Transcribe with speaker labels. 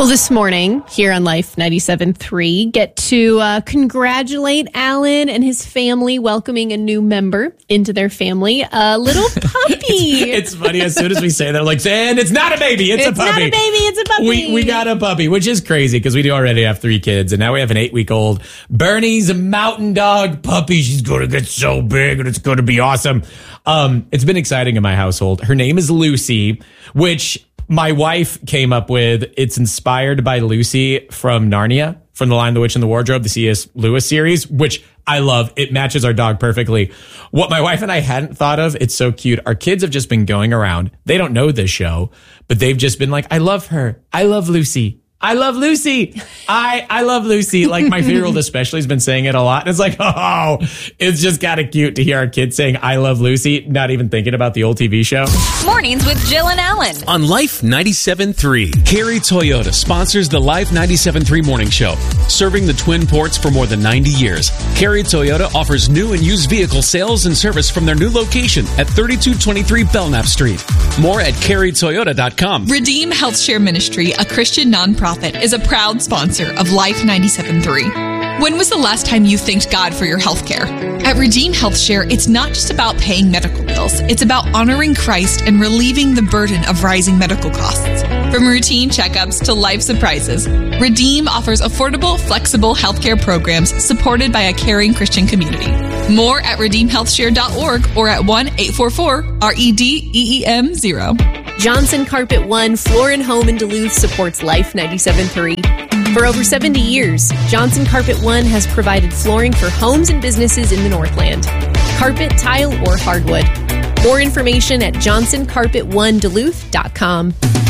Speaker 1: Well, this morning here on Life 97.3, get to congratulate Alan and his family welcoming a new member into their family, a little puppy.
Speaker 2: It's funny, as soon as we say that, I'm like, and it's not a baby, it's a puppy.
Speaker 1: It's not a baby, it's a puppy.
Speaker 2: We got a puppy, which is crazy because we do already have 3 kids, and now we have an 8-week-old. Bernie's a mountain dog puppy. She's going to get so big, and it's going to be awesome. It's been exciting in my household. Her name is Lucy, which my wife came up with. It's inspired by Lucy from Narnia, from The Lion, the Witch, and the Wardrobe, the C.S. Lewis series, which I love. It matches our dog perfectly. What my wife and I hadn't thought of, it's so cute. Our kids have just been going around. They don't know this show, but they've just been like, I love her. I love Lucy. I love Lucy. I love Lucy. Like my 3-year-old especially has been saying it a lot. And it's like, oh, it's just kind of cute to hear our kids saying, I love Lucy, not even thinking about the old TV show.
Speaker 3: Mornings with Jill and Alan.
Speaker 4: On Life 97.3, Carey Toyota sponsors the Life 97.3 morning show. Serving the Twin Ports for more than 90 years, Carey Toyota offers new and used vehicle sales and service from their new location at 3223 Belknap Street. More at careytoyota.com.
Speaker 5: Redeem Health Share Ministry, a Christian nonprofit, is a proud sponsor of Life 97.3. When was the last time you thanked God for your health care? At Redeem Health Share, it's not just about paying medical bills. It's about honoring Christ and relieving the burden of rising medical costs. From routine checkups to life surprises, Redeem offers affordable, flexible healthcare programs supported by a caring Christian community. More at redeemhealthshare.org or at 1-844-REDEEM0.
Speaker 1: Johnson Carpet One Floor and Home in Duluth supports Life 97.3. For over 70 years, Johnson Carpet One has provided flooring for homes and businesses in the Northland. Carpet, tile, or hardwood. More information at johnsoncarpet1duluth.com.